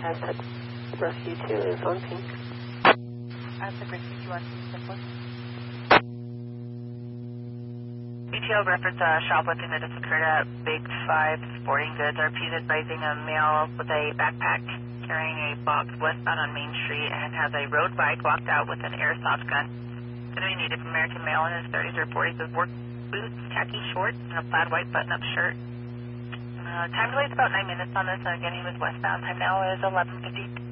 contact at Rescue 2 is on pink. At the Rescue 2 on pink, simple. BTO reference shoplifting that just occurred at Big 5 Sporting Goods. RP is advising a male with a backpack carrying a box westbound on Main Street and has a road bike walked out with an airsoft gun. Going to be Native American male in his 30s or 40s with work boots, khaki shorts, and a plaid white button-up shirt. Time delay is about 9 minutes on this, and again, he was westbound. Time now is 11:50.